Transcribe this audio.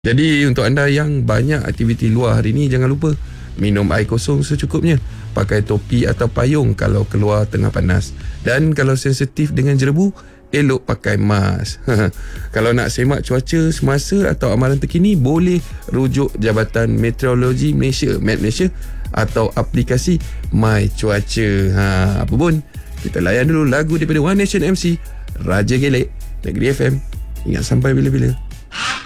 Jadi untuk anda yang banyak aktiviti luar hari ni, jangan lupa minum air kosong secukupnya. Pakai topi atau payung kalau keluar tengah panas. Dan kalau sensitif dengan jerebu, elok pakai mask. Kalau nak semak cuaca semasa atau amaran terkini, boleh rujuk Jabatan Meteorologi Malaysia, Met Malaysia, atau aplikasi My Cuaca. Apa pun, kita layan dulu lagu daripada One Nation MC, Raja Gelek, Negeri FM. Ingat sampai bila-bila.